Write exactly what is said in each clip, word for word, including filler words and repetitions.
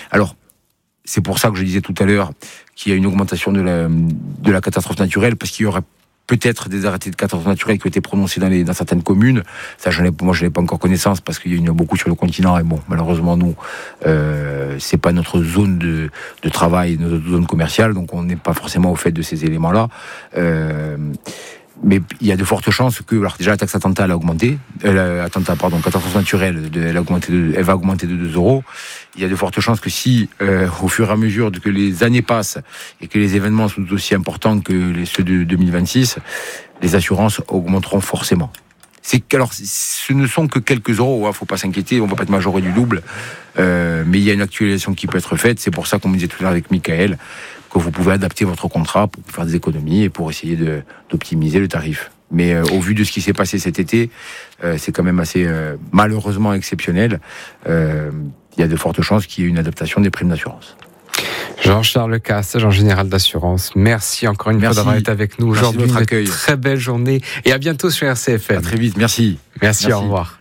Alors, c'est pour ça que je disais tout à l'heure qu'il y a une augmentation de la, de la catastrophe naturelle, parce qu'il y aura peut-être des arrêtés de catastrophe naturelle qui ont été prononcés dans, les, dans certaines communes. Ça, je n'ai, moi, je n'ai pas encore connaissance, parce qu'il y en a beaucoup sur le continent. Et bon, malheureusement, nous, euh, c'est pas notre zone de, de travail, notre zone commerciale, donc on n'est pas forcément au fait de ces éléments-là. Euh, mais il y a de fortes chances que, alors déjà, la taxe attentat, elle a augmenté, euh, attentat, pardon, catastrophe naturelle, de, elle, a augmenté de, elle va augmenter de deux euros. Il y a de fortes chances que si, euh, au fur et à mesure que les années passent et que les événements sont aussi importants que les, ceux de deux mille vingt-six, les assurances augmenteront forcément. C'est alors, ce ne sont que quelques euros, il ne faut pas s'inquiéter, on ne va pas être majoré du double, euh, mais il y a une actualisation qui peut être faite. C'est pour ça, comme on disait tout à l'heure avec Michael, que vous pouvez adapter votre contrat pour faire des économies et pour essayer de, d'optimiser le tarif. Mais euh, au vu de ce qui s'est passé cet été, euh, c'est quand même assez euh, malheureusement exceptionnel. Euh, il y a de fortes chances qu'il y ait une adaptation des primes d'assurance. Jean-Charles Casse, agent général d'assurance. Merci encore une merci. fois d'avoir été avec nous merci aujourd'hui. De votre une accueil. Très belle journée et à bientôt sur R C F M. À très vite, merci. Merci, merci. Au revoir.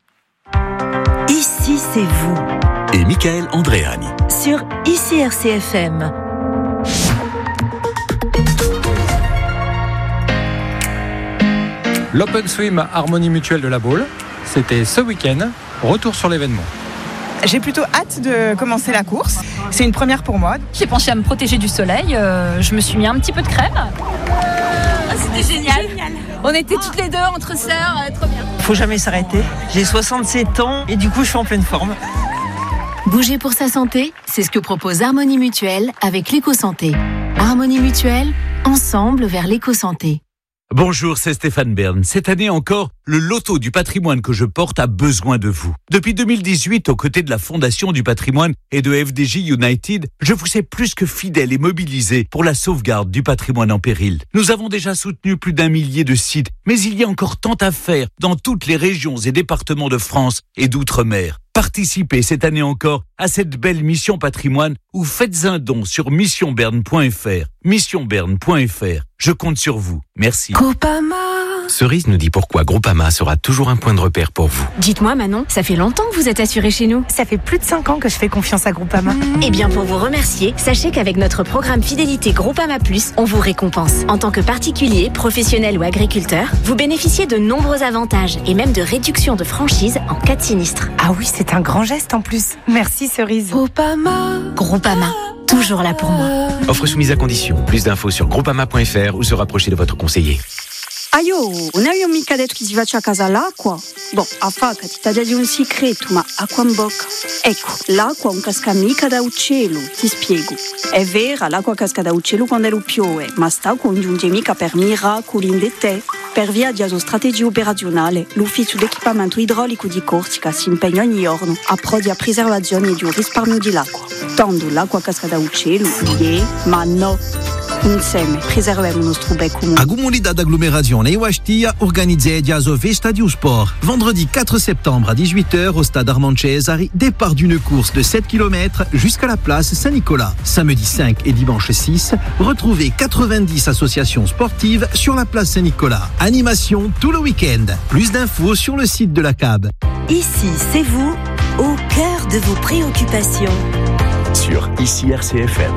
Ici, c'est vous. Et Michael Andréani. Sur Ici R C F M. L'Open Swim Harmonie Mutuelle de la Baule, c'était ce week-end. Retour sur l'événement. J'ai plutôt hâte de commencer la course. C'est une première pour moi. J'ai pensé à me protéger du soleil. Euh, je me suis mis un petit peu de crème. Ah, c'était génial. génial. On était toutes les deux entre sœurs, euh, trop bien. Faut jamais s'arrêter. J'ai soixante-sept ans et du coup, je suis en pleine forme. Bouger pour sa santé, c'est ce que propose Harmonie Mutuelle avec l'éco-santé. Harmonie Mutuelle, ensemble vers l'éco-santé. Bonjour, c'est Stéphane Bern. Cette année encore, le loto du patrimoine que je porte a besoin de vous. Depuis deux mille dix-huit, aux côtés de la Fondation du patrimoine et de F D J United, je vous ai plus que fidèle et mobilisé pour la sauvegarde du patrimoine en péril. Nous avons déjà soutenu plus d'un millier de sites, mais il y a encore tant à faire dans toutes les régions et départements de France et d'outre-mer. Participez cette année encore à cette belle mission patrimoine ou faites un don sur mission berne point f r. mission berne point f r. Je compte sur vous. Merci. Groupama. Cerise nous dit pourquoi Groupama sera toujours un point de repère pour vous. Dites-moi Manon, ça fait longtemps que vous êtes assurée chez nous. Ça fait plus de cinq ans que je fais confiance à Groupama. Mmh. Eh bien pour vous remercier, sachez qu'avec notre programme Fidélité Groupama Plus, on vous récompense. En tant que particulier, professionnel ou agriculteur, vous bénéficiez de nombreux avantages et même de réductions de franchise en cas de sinistre. Ah oui, c'est un grand geste en plus. Merci Cerise. Groupama. Groupama. Toujours là pour moi. Offre soumise à condition. Plus d'infos sur groupama point f r ou se rapprocher de votre conseiller. Aio, non io mica detto che si faccia a casa l'acqua. Boh, a faca ti taglia di un segreto, ma acqua in bocca. Ecco, l'acqua non casca mica da uccello, ti spiego. È vera, l'acqua casca da uccello quando lo piove, ma sta congiunge mica per miracoli in te. Per via di una strategia operazionale, l'ufficio d'equipamento idraulico di Corsica si impegna ogni giorno a pro di preservazione e di un risparmio dell'acqua. Tanto l'acqua casca da uccello, yeah, ma no. Insieme preserviamo il nostro bel comune. A Comunidade Agglomération Neuastia organizzée a Festa du Sport. Vendredi quatre septembre à dix-huit heures au stade Armand Cesari, départ d'une course de sept kilomètres jusqu'à la place Saint-Nicolas. Samedi cinq et dimanche six, retrouvez quatre-vingt-dix associations sportives sur la place Saint-Nicolas. Animation tout le week-end. Plus d'infos sur le site de la C A B. Ici, c'est vous, au cœur de vos préoccupations. Sur Ici R C F M.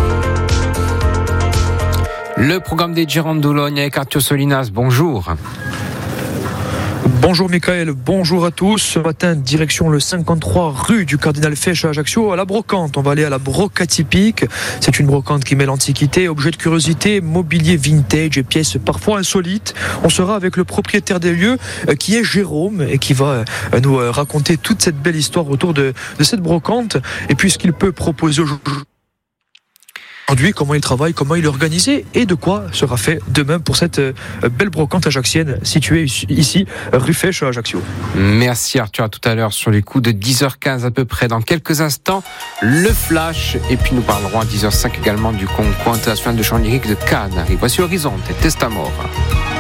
Le programme des Girondoulogne avec Arthur Solinas, bonjour. Bonjour Michael, bonjour à tous. Ce matin, direction le cinquante-trois rue du Cardinal Fesch à Ajaccio, à la brocante. On va aller à la broca typique. C'est une brocante qui mêle antiquité, objets de curiosité, mobilier vintage et pièces parfois insolites. On sera avec le propriétaire des lieux qui est Jérôme et qui va nous raconter toute cette belle histoire autour de, de cette brocante et puis ce qu'il peut proposer aujourd'hui. Aujourd'hui, comment il travaille, comment il est organisé et de quoi sera fait demain pour cette belle brocante ajaxienne située ici, rue Fesch à Ajaccio. Merci Arthur, à tout à l'heure sur les coups de dix heures quinze à peu près. Dans quelques instants, le flash et puis nous parlerons à dix heures cinq également du concours international de chant lyrique de Cannes. Voici Horizonte et Testamore.